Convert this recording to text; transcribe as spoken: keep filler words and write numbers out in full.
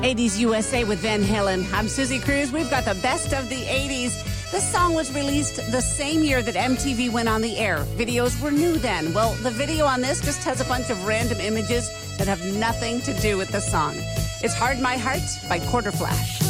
eighties U S A with Van Halen. I'm Susie Cruz. We've got the best of the eighties. This song was released the same year that M T V went on the air. Videos were new then. Well, the video on this just has a bunch of random images that have nothing to do with the song. It's Hard My Heart by Quarter Flash.